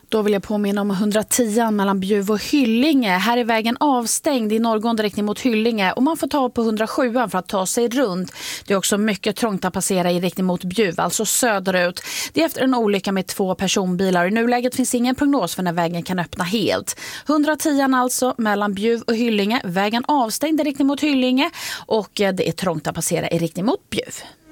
Då vill jag påminna om 110 mellan Bjuv och Hyllinge. Här är vägen avstängd i norrgående riktning mot Hyllinge och man får ta på 107 för att ta sig runt. Det är också mycket trångt att passera i riktning mot Bjuv, alltså söderut. Det är efter en olycka med 2 personbilar. I nuläget finns ingen prognos för när vägen kan öppna helt. 110 alltså mellan Bjuv och Hyllinge. Vägen avstängd i riktning mot Hyllinge och det är trångt att passera i riktning mot Bjuv.